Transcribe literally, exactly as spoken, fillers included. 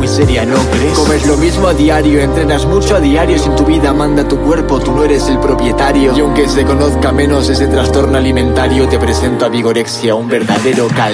muy seria, ¿no crees? Comes lo mismo a diario, entrenas mucho a diario. Si en tu vida manda tu cuerpo, tú no eres el propietario. Y aunque se conozca menos ese trastorno alimentario, te presento a Vigorexia, un verdadero cal